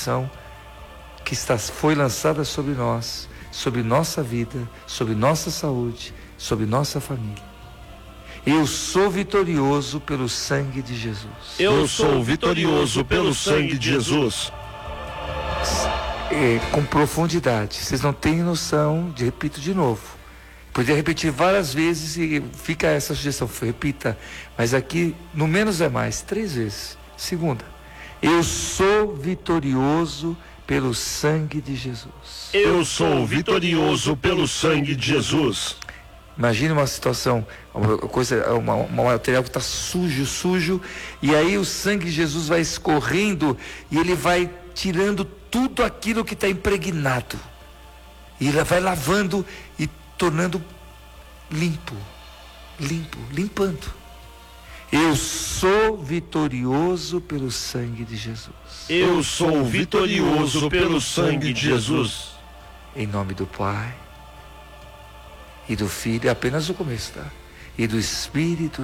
maldição foi lançada sobre nós, sobre nossa vida, sobre nossa saúde, sobre nossa família. Eu sou vitorioso pelo sangue de Jesus. Eu sou vitorioso pelo sangue de Jesus. Com profundidade. Vocês não têm noção, repito de novo. Poderia repetir várias vezes e fica essa sugestão, repita. Mas aqui, no menos é mais, 3 vezes. Segunda, eu sou vitorioso pelo sangue de Jesus. Eu sou vitorioso pelo sangue de Jesus. Imagine uma situação, um material que está sujo, e aí o sangue de Jesus vai escorrendo e ele vai tirando tudo aquilo que está impregnado. E ele vai lavando e tornando limpando. Eu sou vitorioso pelo sangue de Jesus. Eu sou vitorioso pelo sangue de Jesus. Em nome do Pai e do Filho, é apenas o começo, tá? E do Espírito